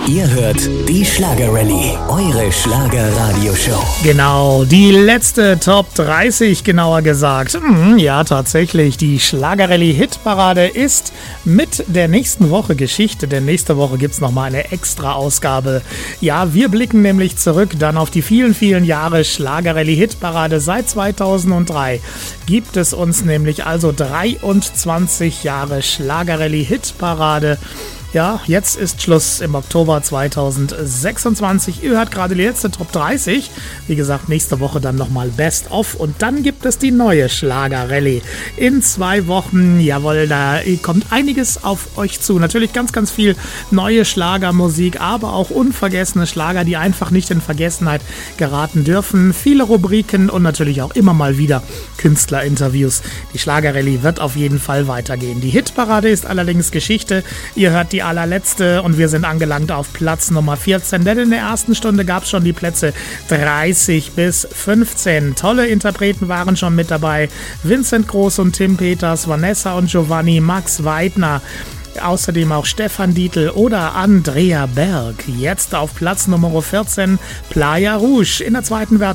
Ihr hört die Schlager-Rallye, eure Schlager-Radio-Show. Genau, die letzte Top 30, genauer gesagt. Ja, tatsächlich, die Schlager-Rallye-Hitparade ist mit der nächsten Woche Geschichte, denn nächste Woche gibt es nochmal eine Extra-Ausgabe. Ja, wir blicken nämlich zurück dann auf die vielen, vielen Jahre Schlager-Rallye-Hitparade. Seit 2003 gibt es uns nämlich also 23 Jahre Schlager-Rallye-Hitparade. Ja, jetzt ist Schluss im Oktober 2026. Ihr hört gerade die letzte Top 30. Wie gesagt, nächste Woche dann nochmal Best of. Und dann gibt es die neue Schlager-Rallye. In 2 Wochen, jawohl, da kommt einiges auf euch zu. Natürlich ganz, ganz viel neue Schlagermusik, aber auch unvergessene Schlager, die einfach nicht in Vergessenheit geraten dürfen. Viele Rubriken und natürlich auch immer mal wieder Künstlerinterviews. Die Schlager-Rallye wird auf jeden Fall weitergehen. Die Hitparade ist allerdings Geschichte. Ihr hört die allerletzte und wir sind angelangt auf Platz Nummer 14, denn in der ersten Stunde gab es schon die Plätze 30 bis 15. Tolle Interpreten waren schon mit dabei. Vincent Groß und Tim Peters, Vanessa und Giovanni, Max Weidner, außerdem auch Stefan Dietl oder Andrea Berg. Jetzt auf Platz Nummer 14 Playa Rouge. In der zweiten Wertung